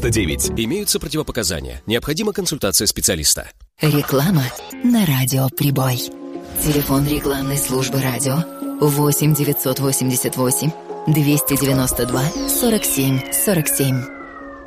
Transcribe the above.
99. Имеются противопоказания. Необходима консультация специалиста. Реклама на радио «Прибой». Телефон рекламной службы радио 8 988 292 47 47.